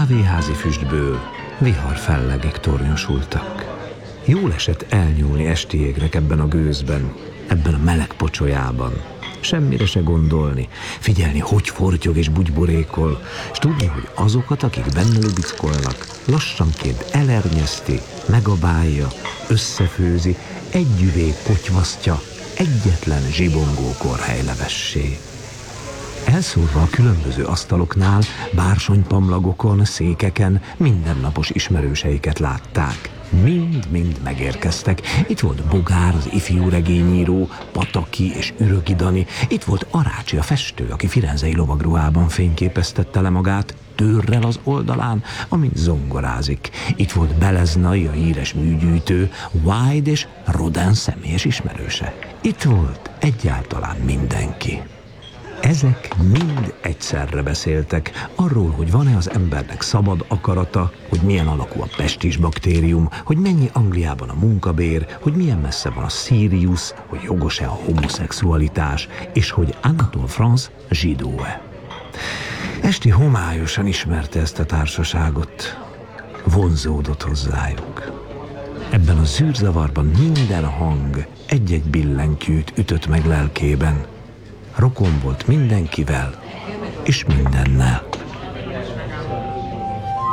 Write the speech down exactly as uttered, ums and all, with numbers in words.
kávéházi füstből viharfellegek tornyosultak. Jól esett elnyúlni esti égnek ebben a gőzben, ebben a meleg pocsolyában. Semmire se gondolni, figyelni, hogy fortyog és bugyborékol, és tudni, hogy azokat, akik benne lubickolnak, lassanként elernyezti, megabálja, összefőzi, együvé potyvasztja egyetlen zsibongó korhelylevessé. Elszórva a különböző asztaloknál, bársonypamlagokon, székeken mindennapos ismerőseiket látták. Mind-mind megérkeztek. Itt volt Bogár, az ifjú regényíró, Pataki és Ürögi Dani. Itt volt Arácsi, a festő, aki firenzei lovagruhában fényképeztette le magát, tőrrel az oldalán, amint zongorázik. Itt volt Beleznai, a híres műgyűjtő, Wide és Rodin személyes ismerőse. Itt volt egyáltalán mindenki. Ezek mind egyszerre beszéltek arról, hogy van-e az embernek szabad akarata, hogy milyen alakú a pestis baktérium, hogy mennyi Angliában a munkabér, hogy milyen messze van a Sirius, hogy jogos-e a homoszexualitás, és hogy Anatole France zsidó-e. Esti homályosan ismerte ezt a társaságot, vonzódott hozzájuk. Ebben a zűrzavarban minden hang egy-egy billentyűt ütött meg lelkében. Rokon volt mindenkivel és mindennel.